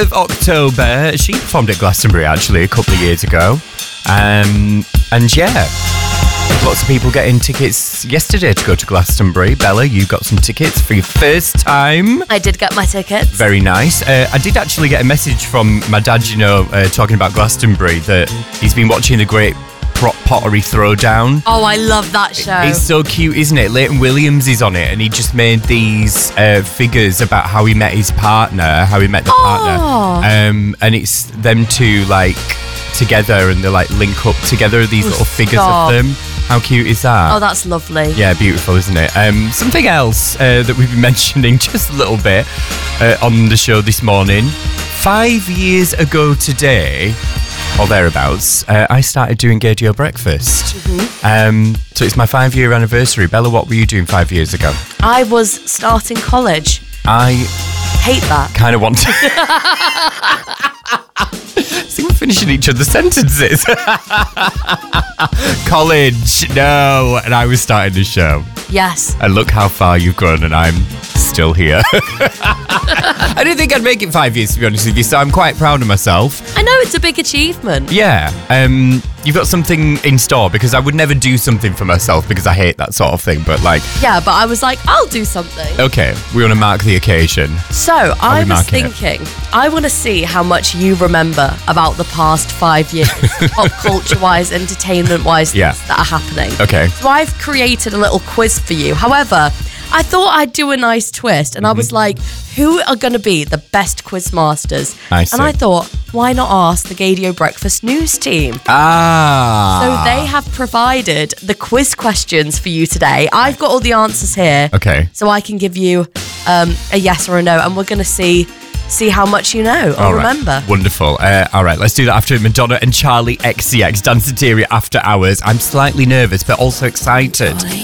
of October. She performed at Glastonbury actually a couple of years ago. And yeah, lots of people getting tickets yesterday to go to Glastonbury. Bella, you got some tickets for your first time. I did get my tickets. Very nice. I did actually get a message from my dad, talking about Glastonbury, that he's been watching the Great Pottery Throwdown. Oh, I love that show. It's so cute, isn't it? Leighton Williams is on it, and he just made these figures about how he met his partner, partner. And it's them two, like, together, and they, like, link up together, these little figures of them. How cute is that? Oh, that's lovely. Yeah, beautiful, isn't it? Something else that we've been mentioning just a little bit on the show this morning. 5 years ago today, or thereabouts, I started doing Gaydio Breakfast. Mm-hmm. So it's my 5-year anniversary. Bella, what were you doing 5 years ago? I was starting college. I hate that. Kind of want to... See, we're finishing each other's sentences. College, no. And I was starting the show. Yes. And look how far you've grown, and I'm still here. I didn't think I'd make it 5 years, to be honest with you, so I'm quite proud of myself. I know, it's a big achievement. Yeah. You've got something in store, because I would never do something for myself because I hate that sort of thing, but like... Yeah, but I was like, I'll do something. Okay, we want to mark the occasion. So, I was thinking, I want to see how much you remember about the past 5 years, pop culture-wise, entertainment-wise, yeah, things that are happening. Okay. So I've created a little quiz for you. However, I thought I'd do a nice twist, and I was like, who are going to be the best quiz masters? I see. And I thought, why not ask the Gaydio Breakfast News team? Ah. So they have provided the quiz questions for you today. I've got all the answers here. Okay. So I can give you a yes or a no, and we're going to see how much you know or remember. Wonderful. All right, let's do that after Madonna and Charlie XCX, Danceteria After Hours. I'm slightly nervous, but also excited.